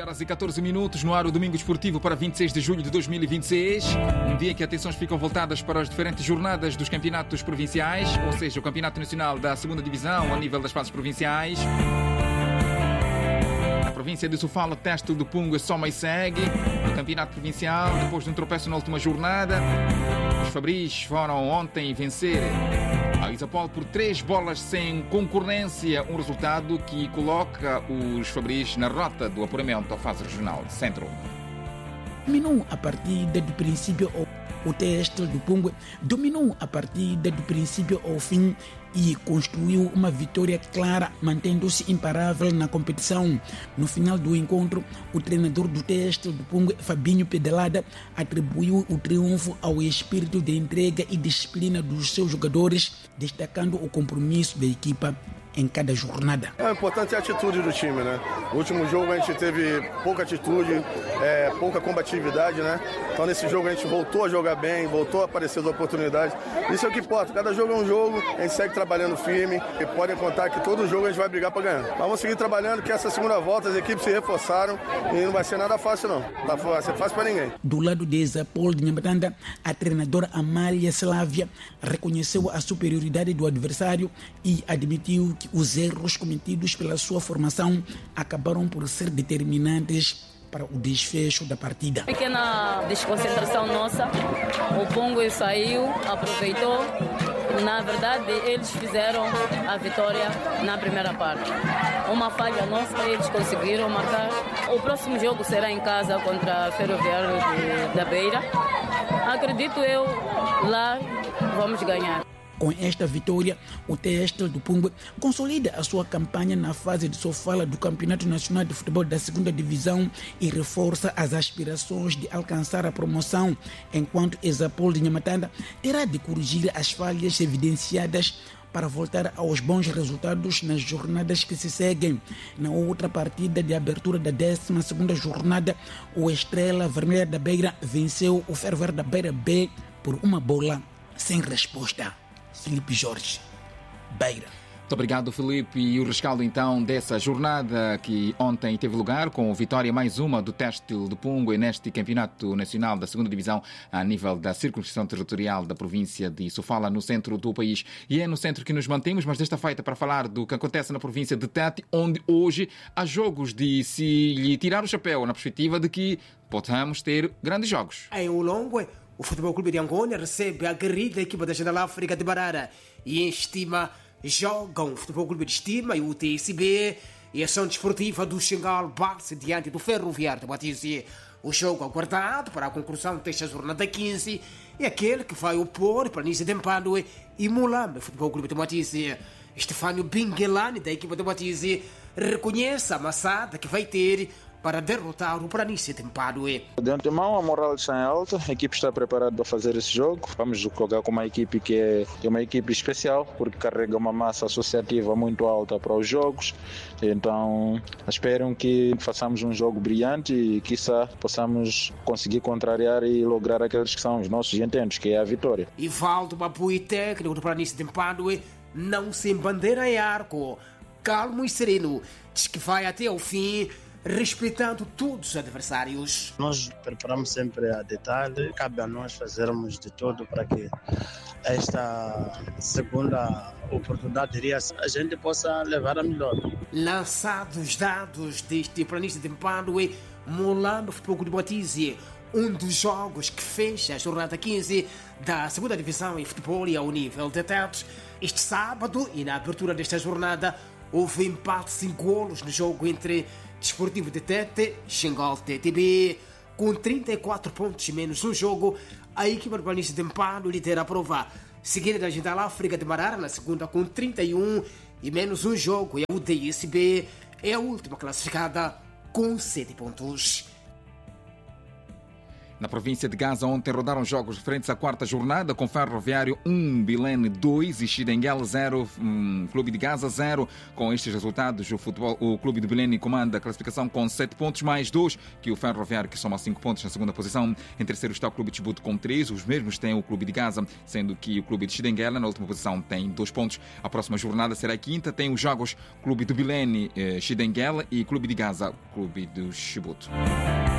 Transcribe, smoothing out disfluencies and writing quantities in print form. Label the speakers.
Speaker 1: 6h14 no ar o Domingo Esportivo para 26 de julho de 2026. Um dia em que atenções ficam voltadas para as diferentes jornadas dos campeonatos provinciais, ou seja, o Campeonato Nacional da 2ª Divisão a nível das fases provinciais. A província de Sofala, Teste do Pungue soma e segue. No Campeonato Provincial, depois de um tropeço na última jornada, os Fabris foram ontem vencer a Isapol por 3 bolas sem concorrência, um resultado que coloca os Fabris na rota do apuramento à fase regional centro.
Speaker 2: Dominou a partida do princípio o Teste do Pungue, dominou a partida do princípio ao fim e construiu uma vitória clara, mantendo-se imparável na competição. No final do encontro, o treinador do Teste do Pungue, Fabinho Pedalada, atribuiu o triunfo ao espírito de entrega e disciplina dos seus jogadores, destacando o compromisso da equipa em cada jornada.
Speaker 3: É importante a atitude do time, né? No último jogo a gente teve pouca atitude, pouca combatividade, né? Então nesse jogo a gente voltou a jogar bem, voltou a aparecer as oportunidades. Isso é o que importa. Cada jogo é um jogo, a gente segue trabalhando firme e podem contar que todo jogo a gente vai brigar para ganhar. Mas vamos seguir trabalhando, que essa segunda volta as equipes se reforçaram e não vai ser nada fácil não. Não vai ser fácil para ninguém.
Speaker 2: Do lado de Isapol de Nhamatanda, a treinadora Amália Slávia reconheceu a superioridade do adversário e admitiu que os erros cometidos pela sua formação acabaram por ser determinantes para o desfecho da partida.
Speaker 4: Pequena desconcentração nossa, o Pungue saiu, aproveitou. Na verdade, eles fizeram a vitória na primeira parte. Uma falha nossa, eles conseguiram marcar. O próximo jogo será em casa contra a Ferroviário da Beira. Acredito eu, lá vamos ganhar.
Speaker 2: Com esta vitória, o Teste do Pungue consolida a sua campanha na fase de Sofala do Campeonato Nacional de Futebol da 2ª Divisão e reforça as aspirações de alcançar a promoção, enquanto Isapol de Nhamatanda terá de corrigir as falhas evidenciadas para voltar aos bons resultados nas jornadas que se seguem. Na outra partida de abertura da 12ª jornada, o Estrela Vermelha da Beira venceu o Ferroviário da Beira B por uma bola sem resposta. Filipe Jorge, Beira.
Speaker 1: Muito obrigado, Filipe. E o rescaldo, então, dessa jornada que ontem teve lugar com vitória mais uma do Têxtil do Pungue neste Campeonato Nacional da 2ª Divisão a nível da circunscrição territorial da província de Sofala, no centro do país. E é no centro que nos mantemos, mas desta feita para falar do que acontece na província de Tete, onde hoje há jogos de se lhe tirar o chapéu na perspectiva de que possamos ter grandes jogos.
Speaker 5: Em Ulongue, o Futebol Clube de Angônia recebe a aguerrida equipa da General África de Barara e em Estima jogam o Futebol Clube de Estima e o TSB e a ação desportiva do Xingal bate diante do Ferroviário de Batize. O jogo aguardado para a conclusão desta jornada 15 é aquele que vai opor Planície de Mpandoe e Mulambe Futebol Clube de Batize. Estefânio Bingelani, da equipa de Batize, reconhece a amassada que vai ter para derrotar o Planície de Mpandoe.
Speaker 6: De antemão, a moral está em alta, a equipe está preparada para fazer esse jogo. Vamos jogar com uma equipe que é uma equipe especial, porque carrega uma massa associativa muito alta para os jogos. Então, espero que façamos um jogo brilhante e, quiçá, possamos conseguir contrariar e lograr aqueles que são os nossos intentos, que é a vitória.
Speaker 5: Ivaldo Mapui, técnico do Planície de Mpandoe, não se embandeira em arco. Calmo e sereno, diz que vai até ao fim, respeitando todos os adversários.
Speaker 7: Nós preparamos sempre a detalhe, cabe a nós fazermos de tudo para que esta segunda oportunidade a gente possa levar a melhor.
Speaker 5: Lançados dados deste Planície de Mpandoe, Mulambe Futebol Clube de Batize, um dos jogos que fecha a jornada 15 da 2ª Divisão em futebol e ao nível de Tete. Este sábado e na abertura desta jornada houve empate sem golos no jogo entre Desportivo de Tete, Xingal TTB, com 34 pontos menos no jogo. A equipa do Planície de Mpandoe lidera a prova, seguida da General África de Barara na segunda com 31 e menos um jogo. E a UTSB é a última classificada com 7 pontos.
Speaker 1: Na província de Gaza, ontem rodaram jogos referentes à quarta jornada, com Ferroviário 1, Bilene 2 e Xidenguel 0, Clube de Gaza 0. Com estes resultados, o Clube de Bilene comanda a classificação com 7 pontos, mais 2 que o Ferroviário, que soma 5 pontos na segunda posição. Em terceiro está o Clube de Chibouto com 3, os mesmos têm o Clube de Gaza, sendo que o Clube de Xidenguel, na última posição, tem 2 pontos. A próxima jornada será a quinta, tem os jogos Clube do Bilene, Xidenguel e Clube de Gaza, Clube do Chibouto.